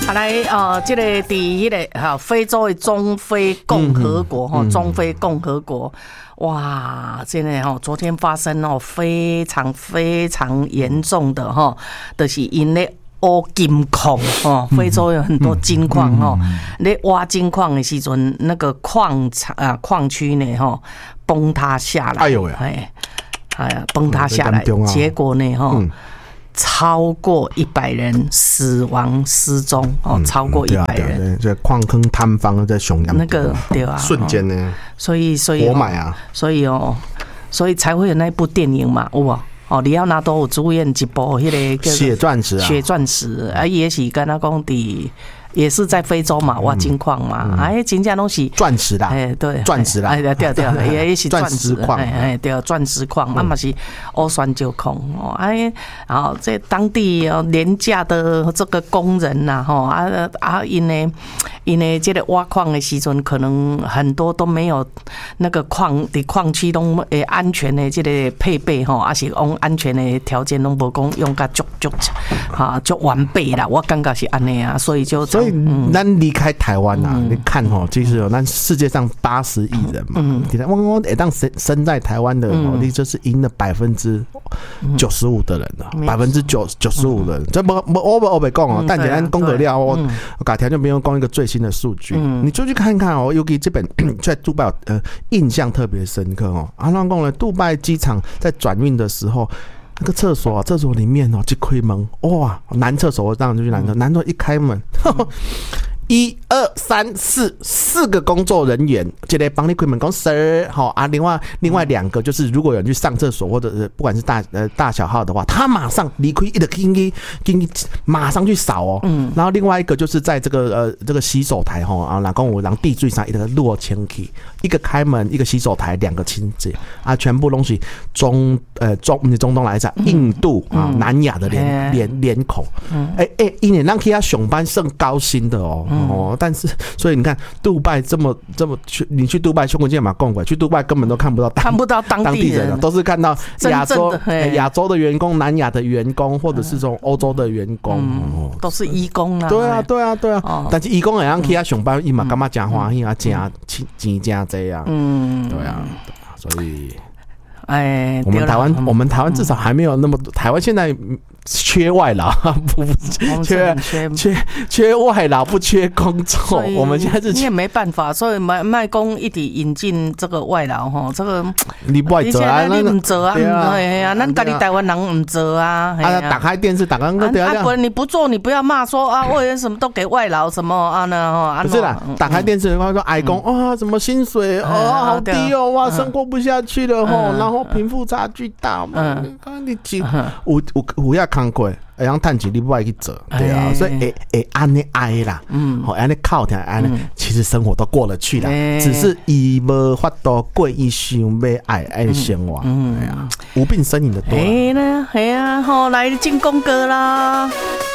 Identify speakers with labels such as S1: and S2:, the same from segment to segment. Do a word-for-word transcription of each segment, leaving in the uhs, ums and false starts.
S1: 啊来呃，这个伫迄个哈非洲的中非共和国哈、嗯，中非共和国，哇，真的哈，昨天发生哦非常非常严重的哈，就是因咧挖金矿哦，非洲有很多金矿哦，咧挖金矿的时阵，那个矿场啊矿区呢哈崩塌下来，
S2: 哎呦喂，
S1: 哎哎呀崩塌下来，结果呢哈。嗯超过一百人死亡失踪哦，嗯、超过一百人。
S2: 这矿坑坍方在熊羊
S1: 那个对啊，
S2: 瞬间呢，
S1: 所以所以
S2: 活埋啊，
S1: 所以哦，所以才会有那部电影嘛，有啊。哦，里奥纳多有主演一部迄个
S2: 血钻石啊，
S1: 血钻石啊，也是跟他讲的。也是在非洲嘛，挖金矿嘛，哎、嗯，真正拢是
S2: 钻石啦，
S1: 哎，对，
S2: 钻石啦，
S1: 哎，对对对，也是钻石
S2: 矿，
S1: 哎哎，对，钻石矿，啊嘛是欧酸石矿哦，哎，然后在当地哦廉价的这个工人呐，吼啊啊，因为因为这个挖矿的时阵，可能很多都没有那个矿的矿区拢诶安全的这个配备吼，啊是用安全的条件拢无讲用甲足足哈足完备啦，我感觉是安尼啊，所以就。
S2: 所以，咱离开台湾啊，嗯、你看哦，其实哦，咱世界上八十亿人嘛，嗯，我我哎，当生生在台湾的哦，你就是赢了百分之九十五的人了，百分之九九十五的人，这不不我不我不讲哦，但简单公格料我改天就没有讲一个最新的数据，你就去看看哦，尤其这本在杜拜呃印象特别深刻哦，阿浪讲了，杜拜机场在转运的时候。那个厕所啊，厕所里面哦，一开门，哇，男厕所我当然就去男厕，男厕一开门，呵呵一二三四四个工作人员，这个帮你开门讲 sir 好啊，另外另外两个就是如果有人去上厕所或者是不管是大呃大小号的话，他马上离开，一直进去进去马上去扫哦，嗯，然后另外一个就是在这个呃这个洗手台哈啊，然后我让地最上一个落清去，一个开门一个洗手台两个清洁啊，全部东西中呃中中东来讲印度啊、嗯、南亚的脸脸脸孔，哎哎，因为让其他上班剩高薪的哦。哦，但是所以你看，杜拜这么这么去，你去杜拜胸口见嘛共轨，去杜拜根本都看不到
S1: 看不到当地人，
S2: 人都是看到亚洲亚洲的员工、南亚的员工，或者是从欧洲的员工，
S1: 嗯哦、都是义工啊。
S2: 对啊，对啊，对啊。哦、但是义工也让其他上班，伊嘛干嘛真欢喜啊，真钱真这样。嗯，对啊，所以。哎，我们台湾，我们台湾至少还没有那么多。台湾现在缺外劳，不缺缺缺外劳，不缺工作。我们现在是
S1: 你也没办法，所以卖卖工一直引进这个外劳哈，这个
S2: 你不会做啊，
S1: 你唔做啊，对啊，咱家己台湾人唔做啊。
S2: 啊，打开电视，打开个
S1: 啊，不，你不做，你不要骂说啊，为什么都给外劳什么啊呢？哈，
S2: 不是啦，打开电视的话说，哎公啊，什么薪水哦好低哦，哇，生活不下去了吼，然后贫富差距大嘛，你你有有有要看过。会让趁钱你不爱去做，对啊，所以会会安尼爱啦，嗯，好安尼靠听安尼，其实生活都过得去啦，只是伊无法度过伊想要爱爱的生活，嗯，哎呀，无病呻吟的多。
S1: 哎呢，哎呀，好来进贡歌啦。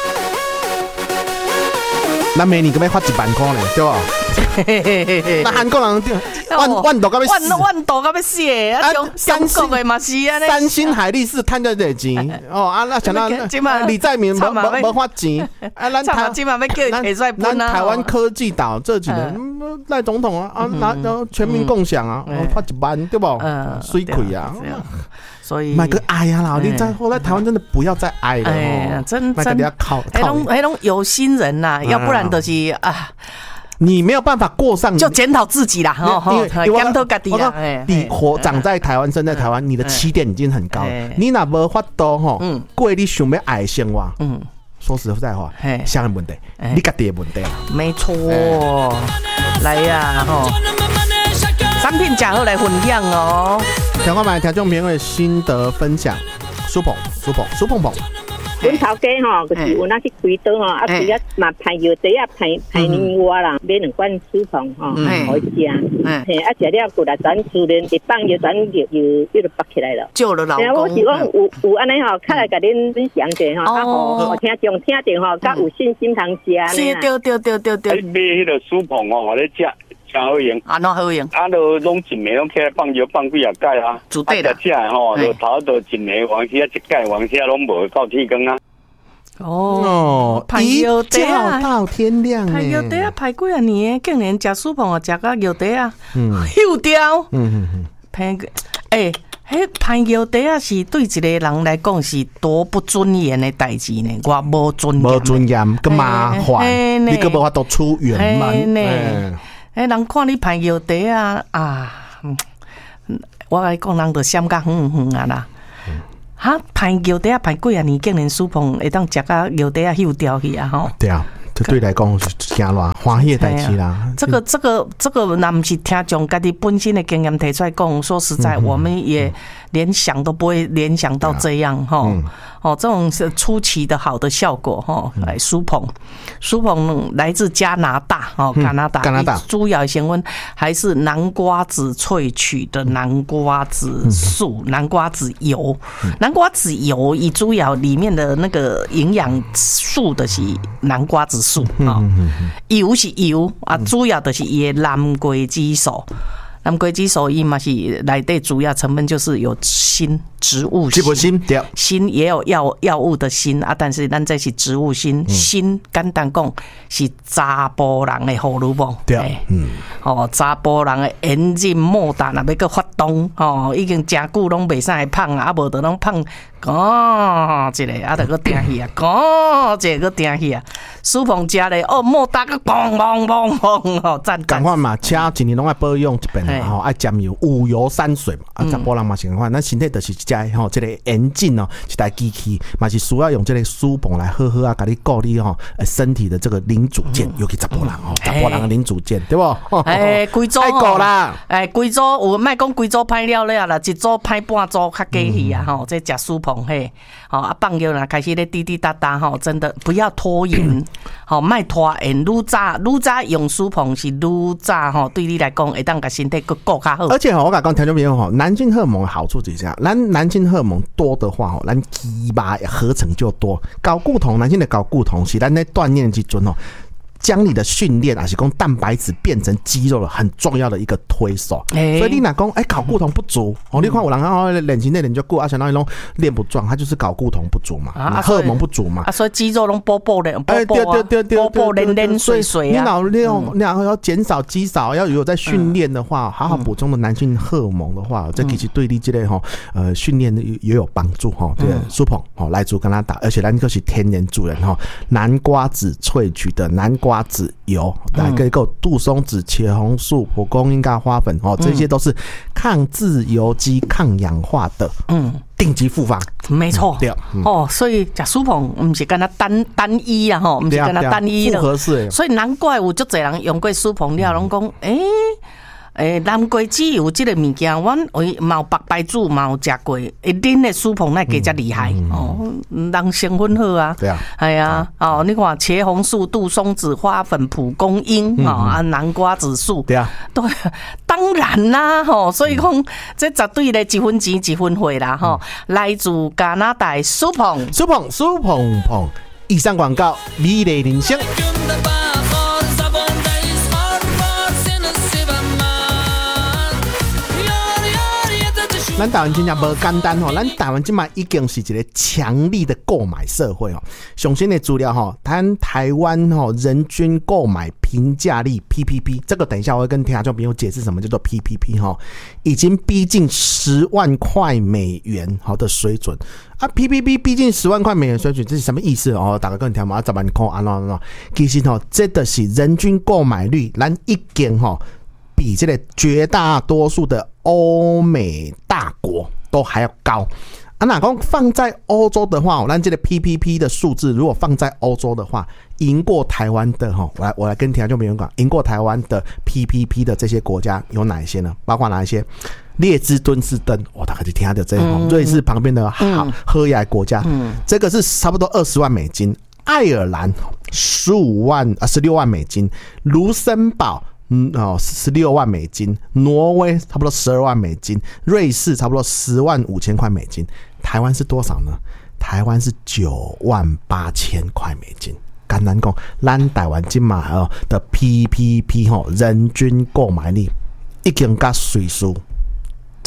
S2: 咱每年咁要发一万块呢，对吧？那韩国人万万度到要死，
S1: 万万度到要死啊！中中国的嘛是啊，
S2: 三星海力士赚咗这钱哦啊！那想到李在明无无无发钱啊！咱台
S1: 今晚要叫铁帅搬啊！
S2: 台湾科技岛这几年赖总统啊啊，拿全民共享啊，发一万对不？水亏啊！
S1: 所以
S2: 买个哀呀啦！你在后来台湾真的不要再哀了哦，
S1: 真真
S2: 要靠
S1: 那种那种有心人呐，要不然就是啊。
S2: 你没有办法过上，
S1: 就检讨自己啦，因为检讨自己啦。
S2: 你活长在台湾，生在台湾，你的起点已经很高了。你哪无法度吼过你想要爱的生活？嗯，说实在话，啥个问题？你家己的问题啦。
S1: 没错，来呀吼，产品假好来分享哦。
S2: 台湾买听众朋友的心得分享，苏鹏，苏鹏，苏鹏鹏。
S3: 阮头家吼，就是有那去开刀吼，啊，伊啊嘛排药剂啊，排排年外啦，买两罐舒鹏吼，好食。嘿，啊食了过来转自然一放药转药又又就拔起来了。
S1: 救了老公。
S3: 我是讲有有安尼吼，较来甲恁分享者吼，啊好听众听着吼，较有信心通食呢。
S1: 是，对对对对对。
S4: 买迄个舒鹏吼，我咧食。真好用，
S1: 啊，哪好用？
S4: 啊，都拢一暝拢起来放药放几啊盖啊，
S1: 煮对啦。
S4: 食食吼，就头都一暝，往时啊一盖，往时啊拢无到天光啊。
S1: 哦，
S2: 一觉到天亮呢，
S1: 排药茶啊，排几啊年，竟然食苏碰啊，食到药茶啊，休掉。嗯嗯嗯，排诶，迄排药茶啊，是对一个人来讲是多不尊严的代志呢。我无尊严，
S2: 无尊严，个麻烦，你个无法度出远门。
S1: 诶，人看你排药茶啊啊，我来讲，人就闪甲远远啊啦。哈，排药茶排几啊年，竟然苏碰会当食到药茶啊休掉去啊吼！
S2: 对啊，这对来讲是惊乱欢喜的代志啦。
S1: 这个这个这个，若不是听众家己本身的经验提出来讲，说实在，我们也连想都不会联想到这样哈。哦，这种是出奇的好的效果哈。来，苏碰，苏碰来自加拿大哦，加拿大，
S2: 加拿大
S1: 主要成分还是南瓜子萃取的南瓜子素、南瓜子油。南瓜子油以主要里面的那个营养素的是南瓜子素啊，油是油啊，主要的是伊的蓝桂激素。蓝桂激素伊嘛是内底主要成分就是有锌，植物锌，锌也有药药物的锌啊，但是咱这是植物锌，锌简单讲是查甫人的荷尔蒙，对，嗯，哦，查甫人的炎症末达若要个发动，哦，已经真久拢袂使胖啊，啊无就拢胖，哦，一个啊，就个定去啊，哦，一个定去啊，苏碰食咧，哦，末达个嘣嘣嘣嘣，哦，赞赞，
S2: 赶快嘛，车一年拢爱保养一遍。吼，爱沾油，五油三水嘛，啊，查甫人嘛是共款，咱身体就是一只吼，这个眼镜哦，一台机器，嘛是需要用这个苏碰来好好啊，甲你顾你吼身体的这个零组件，尤其查甫人吼，查甫人的零组件，对不？
S1: 哎，规组
S2: 爱顾啦，
S1: 哎，规组有莫讲规组歹了了啦，一组歹半组较假去啊，吼，这食苏碰嘿，吼啊，放药啦，开始咧滴滴答答吼，真的不要拖延，吼，莫拖延，愈早愈早用苏碰是愈早吼，对你来讲会当甲身体个顾较好。
S2: 而且吼，我甲讲听众朋友吼，男性荷尔蒙的好处就是这样，咱男性荷尔蒙多的话吼，咱肌肉合成就多。睾固酮，男性的睾固酮是咱在锻炼的时阵吼，将你的训练啊，是讲蛋白质变成肌肉的很重要的一个推手。欸、所以你若讲哎，睾固酮不足，哦，你看有人啊，练习内练就过，而且那拢练不壮，他就是睾固酮不足嘛，啊、荷尔蒙不足嘛。
S1: 啊，所以肌肉拢波波的，波波啊，波波连连水水啊。
S2: 你老练，你要减少肌少，要有在训练的话，好好补充的男性荷尔蒙的话，这其实对你这类哈呃训练也有帮助哈。对，苏碰哦，来自加拿大，而且咱可是天然主人哈，南瓜子萃取的南瓜子油，来个够杜松子、茄红素、蒲公英跟花粉哦，这些都是抗自由基、抗氧化的嗯顶级复方。
S1: 没错，对、嗯、哦，所以食苏碰不是跟他单单一啊吼，不是跟他单一的，
S2: 复合式。所
S1: 以难怪有足侪人用过苏碰了，拢讲诶。诶，南瓜子油这个物件，阮为嘛有白白煮嘛有食过，一恁的苏碰那加遮厉害、嗯、哦，人成分好啊，
S2: 对啊，
S1: 系啊，哦，你看茄红素、杜松子、花粉、蒲公英、嗯、啊，南瓜子素，
S2: 对啊，
S1: 对，当然啦，吼，所以讲、嗯、这绝对咧一分钱一分货啦，吼、嗯，来自加拿大苏碰，
S2: 苏碰苏碰碰，以上广告，美丽人生。咱台湾真正无简单吼，咱台湾今嘛已经是一个强力的购买社会吼。上新的资料吼，咱台湾吼人均购买平价力 P P P， 这个等一下我会跟听众朋友解释什么叫做 P P P 吼，已经逼近十万块美元好的水准啊 ！P P P 逼近十万块美元水准，这是什么意思哦？大家跟听嘛，十万块安怎安怎？其实吼，这的是人均购买率，咱已经吼比这个绝大多数的欧美大国都还要高啊！那讲放在欧洲的话，咱这个 P P P 的数字，如果放在欧洲的话，赢过台湾的哈，我来我来跟听众朋友讲，赢过台湾的 P P P 的这些国家有哪一些呢？包括哪一些？列支敦士登，我大概就听到这个，瑞士旁边的哈荷雅国家，这个是差不多二十万美金。爱尔兰十五万啊，十六万美金。卢森堡。嗯哦，十六万美金，挪威差不多十二万美金，瑞士差不多十万五千块美金，台湾是多少呢？台湾是九万八千块美金。简单讲，咱台湾今嘛哦的 P P P 吼，人均购买力已经跟瑞士差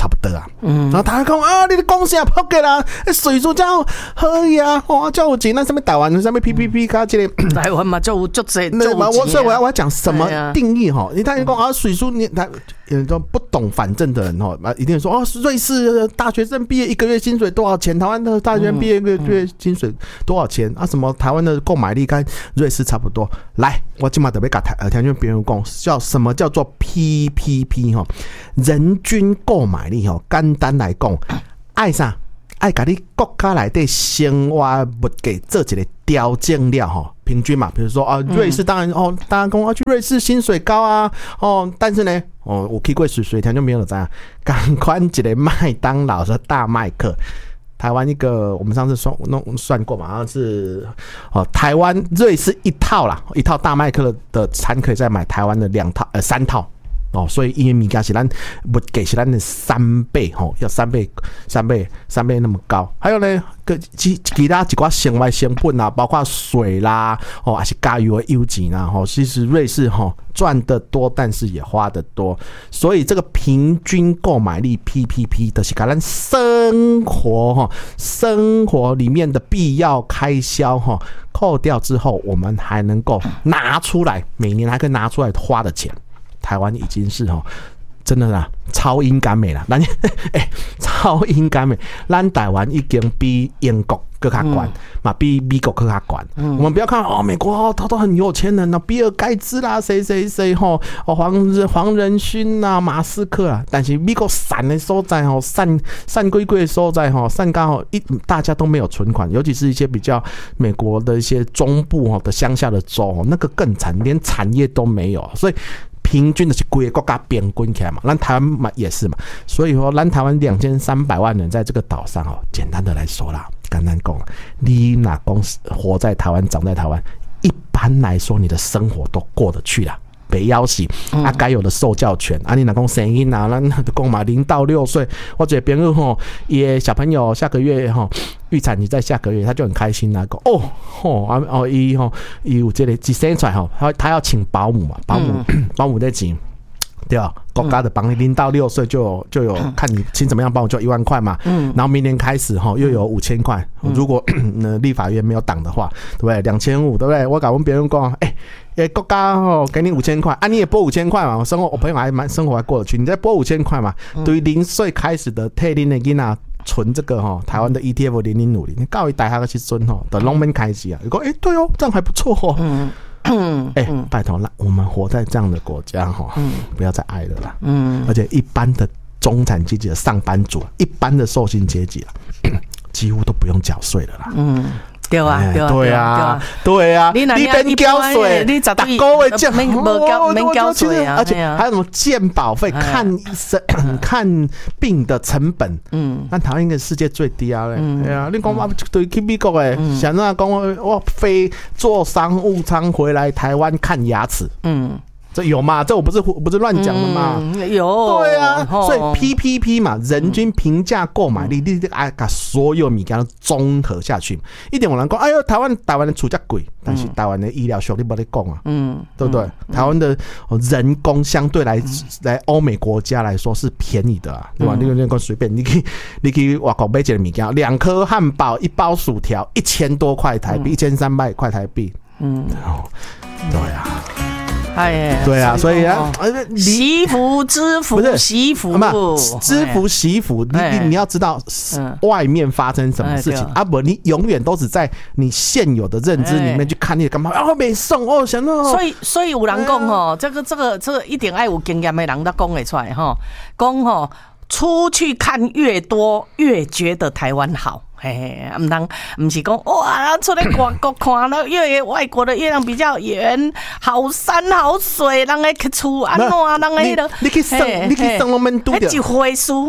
S2: 差不多啊。嗯，然后台湾讲啊，你的讲啥扑嘅啦？水素叫可以啊，哇，叫有钱，那上面台湾上面 P P P 卡这里
S1: 台湾嘛就就这，
S2: 那我所以我要我要讲什么定义哈？你他讲啊，水素你他有种不懂反正的人哈，一定说哦，瑞士大学生毕业一个月薪水多少钱？台湾的大学生毕业一个月薪水多少钱啊？什么台湾的购买力跟瑞士差不多？来，我今嘛特别甲台呃听别人讲，叫什么叫做 P P P 哈？人均购买力哈，简单来讲，爱啥？爱甲你国家内底生活物价做一个调整了哈，平均嘛，比如说啊，瑞士当然哦，大家讲啊去瑞士薪水高啊，哦，但是呢，哦，我去过水水田就没有这样，赶快一个麦当劳的大麦克。台湾一个，我们上次算弄算过嘛，好像是哦，台湾瑞士一套啦，一套大麦克的餐可以再买台湾的两套呃三套。哦，所以因为物件是咱物价是咱的三倍吼，要三倍、三倍、三倍那么高。还有呢，其其他几寡生活成本啊，包括水啦，哦，还是加油的油钱啦，吼，其实瑞士吼赚得多，但是也花得多。所以这个平均购买力 P P P 的是把咱生活哈，生活里面的必要开销哈扣掉之后，我们还能够拿出来，每年还可以拿出来花的钱。台湾已经是吼，真的啦，超英赶美啦，咱哎，超英赶美，咱台湾已经比英国更加管嘛，比美国更加管。我们不要看哦，美国哦，他都很有钱人啊，比尔盖茨啦，谁谁谁吼，哦黄黄仁勋啦，马斯克啦，但是美国散的所在吼，散散归归的所在吼，散刚好一大家都没有存款，尤其是一些比较美国的一些中部吼的乡下的州，那个更惨，连产业都没有，所以。平均的是规个国家平均起来嘛，咱台湾嘛也是嘛，所以说咱台湾两千三百万人在这个岛上哦，简单的来说啦，简单讲，你哪公活在台湾，长在台湾，一般来说你的生活都过得去啦。被要挟啊，该有的受教权啊，你哪讲生囡啊，咱就讲嘛，零到六岁，或者朋友吼，也小朋友下个月吼预产期在下个月，他就很开心啦，讲哦吼啊哦伊吼伊有这个一生出来吼，他他要请保姆嘛，保姆、嗯、保姆在请。对啊，国家的帮你零到六岁就有就有看你请怎么样帮我就一万块嘛，嗯，然后明年开始哈又有五千块，如果呢立法院没有挡的话，对不对？两千五，对不对？我敢问别人讲，哎、欸，哎国家哦给你五千块啊，你也拨五千块嘛，我生活我朋友还蛮生活还过得去，你再拨五千块嘛，对于零岁开始的退龄的囡仔存这个哈台湾的 E T F 零零五零，你告一大下去存哈的拢免开始啊，你讲哎对哦，这样还不错哦。嗯嗯，哎、欸，拜托，那我们活在这样的国家哈，嗯，不要再爱了啦，嗯，而且一般的中产阶级的上班族，一般的受薪阶级几乎都不用缴税了啦，嗯。
S1: 对啊，对啊，
S2: 对啊，对啊，你免交税，你打勾位降，
S1: 免交免交税啊，
S2: 而且还有什么健保费、看医生、看病的成本，嗯，咱台湾应该世界最低啊嘞，对啊，你讲我对去美国诶，想那讲我我飞坐商务舱回来台湾看牙齿，嗯。这有嘛？这我不是不是乱讲的嘛、
S1: 嗯？有，
S2: 对啊，所以 P P P 嘛，人均平价购买力，你爱把所有物件综合下去，一点我能讲，哎呦，台湾台湾的厝价贵，但是台湾的医疗效率没得讲啊，嗯，对不对？嗯、台湾的人工相对来、嗯、来欧美国家来说是便宜的啊，对吧？你你讲随便，你可以你可以外国买一个物件，两颗汉堡，一包薯条，一千多块台币，一千三百块台币，嗯，对啊。
S1: 哎，
S2: 对啊，所以啊，
S1: 惜福知福，惜福
S2: 知福惜福，你你你要知道外面发生什么事情啊，不，你永远都只在你现有的认知里面去看你干嘛啊，没送哦，想到，
S1: 所以所以有人讲吼，这个这个这个一定要有经验的人才讲得出来哈，讲吼出去看越多，越觉得台湾好。嘿嘿，唔通唔是讲哇，出来外国看了越外国的月亮比较圆，好山好水，人个去厝安怎，人个迄个，
S2: 你去省，你去省，我们拄着
S1: 一回事。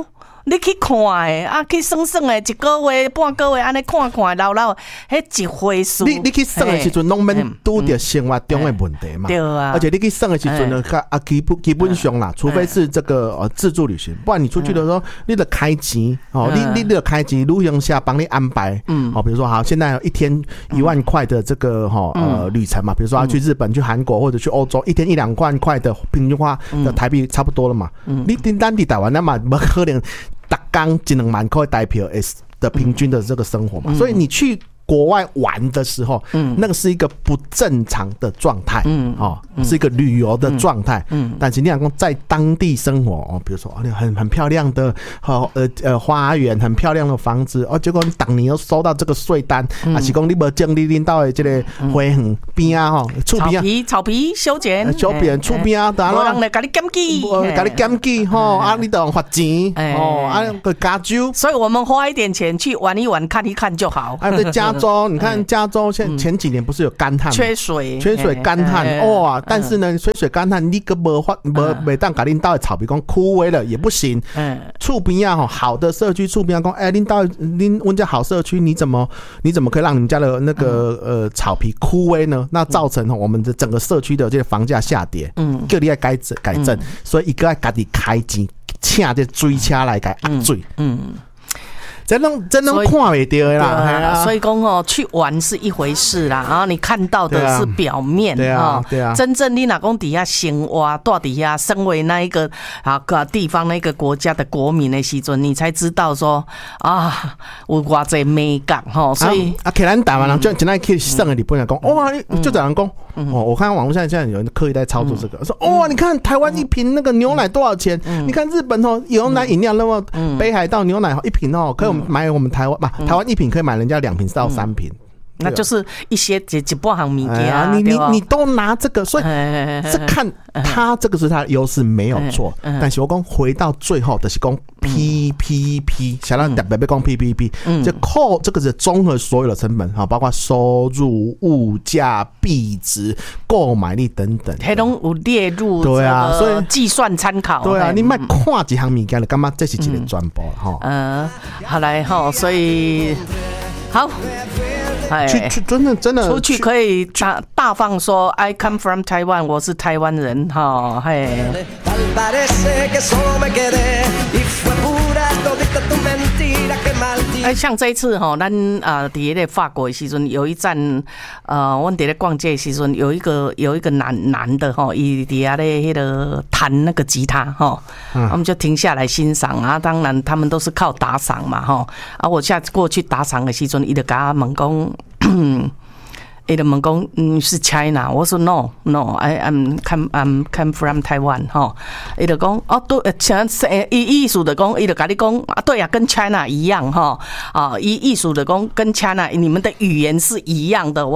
S1: 你去看诶，啊，去算算诶，一个月、半个月安尼看看，唠唠，迄一回事。
S2: 你你去算诶时阵，拢免拄着生活中诶问题嘛。
S1: 对啊。
S2: 而且你去算诶时阵呢，啊基本基本上啦，除非是这个呃自助旅行，不然你出去的时候，你得开钱哦，你你得开钱，旅行社帮你安排。嗯。好，比如说好，现在有一天一万块的这个哈呃旅程嘛，比如说要去日本、去韩国或者去欧洲，一天一两万块的平均花的台币差不多了嘛。嗯。你订单地台湾那嘛，不可能。逐工一两万块台票的平均的这个生活嘛，所以你去国外玩的时候，嗯，那个是一个不正常的状态，嗯，哦，是一个旅游的状态，嗯，但是你讲在当地生活哦，比如说哦，很很漂亮的哦呃呃花园，很漂亮的房子，哦，结果你当年又收到这个税单，嗯、啊，是讲你无经历领导的这个花园边啊，吼，厝边啊，草
S1: 皮草皮修剪，
S2: 修剪厝边啊，当
S1: 然，无人来甲你检举，
S2: 甲你检举吼，啊，你都罚钱，哦，啊个加州，
S1: 所以我们花一点钱去玩一玩，看一看就好，
S2: 啊，在加州，你看加州现前几年不是有干旱，
S1: 缺水，
S2: 缺水干旱哇！但是呢，缺水干旱，你个无法无每当甲恁到的草皮讲枯萎了也不行。嗯，厝边啊，好的社区厝边讲，哎，恁到恁阮家好社区，你怎么你怎么可以让你们家的那个呃草皮枯萎呢？那造成我们的整个社区的这个房价下跌。嗯，叫你要改正改正，所以一个要家己开钱，请这水车来改压水。嗯。真能真能看袂到的啦，
S1: 啊、所以讲哦，去玩是一回事啦，然后你看到的是表面，
S2: 对啊，对啊，
S1: 真正你哪讲底下生活，到底下身为那一个啊个地方那个国家的国民的时阵，你才知道说啊，有偌济美感吼，所以
S2: 啊，可能台湾人就现在去省的日本人讲，哇，就这样讲哦，我看网络上现在有人刻意在操作这个，说哇，你看台湾一瓶那个牛奶多少钱？你看日本哦，牛奶饮料那么北海道牛奶一瓶哦，可以买我们台湾嘛，台湾一瓶可以买人家两瓶到三瓶。
S1: 那就是一些一一半行物件啊，
S2: 你你你都拿这个，所以是看他这个是他的优势没有错，但是我讲回到最后的是讲 P P P， 想要特别讲 P P P， 这扣这个是综合所有的成本哈，包括收入、物价、币值、购买力等等，
S1: 它都有列入
S2: 对啊，所以
S1: 计算参考。
S2: 对啊，你卖看几行物件了，干嘛这是一个转播哈？
S1: 嗯，好来哈，所以好。
S2: 去去真的真的
S1: 出去可以大大方说 I come from Taiwan， 我是台湾人哈，嘿。哎，像这一次哈，咱啊伫咧法国的时阵，有一站呃，我伫咧逛街的时阵，有一个有一个男男的哈，伊伫遐咧迄个弹那个吉他哈，我们就停下来欣赏啊。当然，他们都是靠打赏嘛哈。啊，我下次过去打赏的时阵，伊就甲我问讲。伊就问讲，嗯，是 China， 我说 No No，I am come I'm come from Taiwan 哈，伊就讲哦，对，像伊意思的讲，伊就甲你讲啊，对啊，跟 China 一样哈，啊，伊意思的讲跟 China 你们的语言是一样的。